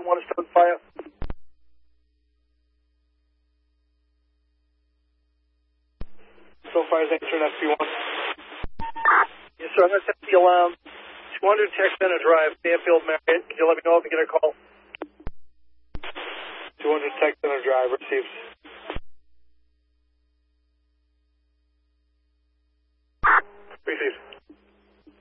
you want us to fire? So far as answering SB1. Yes, sir. I'm going to set the alarm. 200 Tech Center Drive, Fairfield, Marriott. Can you let me know if I get a call? 200 Tech Center Drive, received.